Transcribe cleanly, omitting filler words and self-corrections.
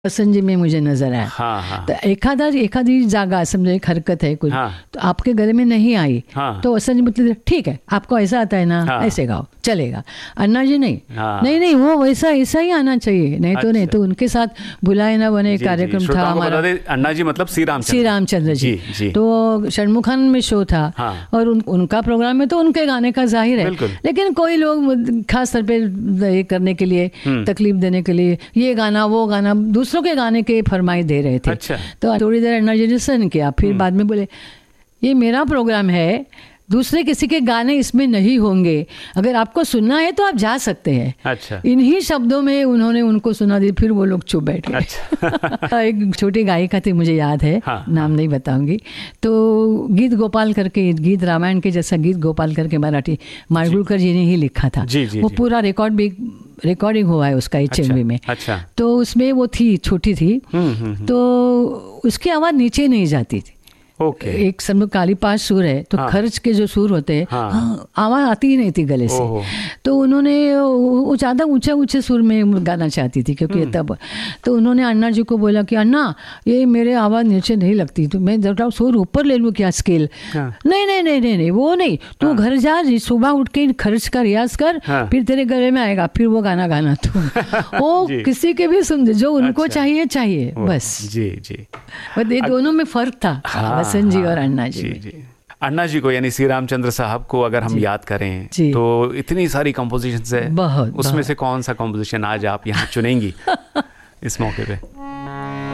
वसंत जी में मुझे नजर आया। हाँ। तो एखादी जागा समझो एक हरकत है कुछ, तो आपके गले में नहीं आई, तो वसंत जी मतलब ठीक है आपको ऐसा आता है ना, ऐसे गाओ चलेगा। अन्ना जी नहीं, नहीं वो वैसा ऐसा ही आना चाहिए, नहीं तो नहीं तो उनके साथ बुलाए ना बने कार्यक्रम था हमारा। अन्ना जी मतलब श्री रामचंद्र जी। तो षणमुखन में शो था और उनका प्रोग्राम में तो उनके गाने का जाहिर है, लेकिन कोई लोग खास तौर पे ये करने के लिए, तकलीफ देने के लिए ये गाना वो गाना दूसरों के गाने के फरमाइश दे रहे थे। अच्छा। तो थोड़ी देर अन्ना जी ने सुन किया, फिर बाद में बोले ये मेरा प्रोग्राम है, दूसरे किसी के गाने इसमें नहीं होंगे, अगर आपको सुनना है तो आप जा सकते हैं। अच्छा। इन्हीं शब्दों में उन्होंने उनको सुना दी, फिर वो लोग चुप बैठ गए। अच्छा। एक छोटी गायिका थी मुझे याद है, नाम नहीं बताऊंगी, तो गीत गोपाल करके, गीत रामायण के जैसा गीत गोपाल करके मराठी माडगुळकर जी ने ही लिखा था। वो पूरा रिकॉर्डिंग हुआ है उसका HMV में। अच्छा। तो उसमें वो थी, छोटी थी, तो उसकी आवाज़ नीचे नहीं जाती थी। एक समझो काली पांच सुर है, तो खर्च के जो सुर होते हैं आवाज़ आती ही नहीं थी गले से। तो उन्होंने वो ज़्यादा ऊंचे सुर में गाना चाहती थी, क्योंकि तब तो उन्होंने अन्ना जी को बोला कि अन्ना ये मेरे आवाज़ नीचे नहीं लगती, तो मैं जब सुर ऊपर ले लूँ क्या स्केल? नहीं वो नहीं, तू घर जा, सुबह उठ के खर्च का रियाज कर, फिर तेरे गले में आएगा, फिर वो गाना गाना तू। वो किसी के भी सुन, जो उनको चाहिए बस। जी। ये दोनों में फर्क था, वसंत जी और अन्ना जी। अन्ना जी को यानी श्री रामचंद्र साहब को अगर हम याद करें तो इतनी सारी कंपोजिशंस है, उसमें से कौन सा कंपोजिशन आज आप यहाँ चुनेंगी इस मौके पे?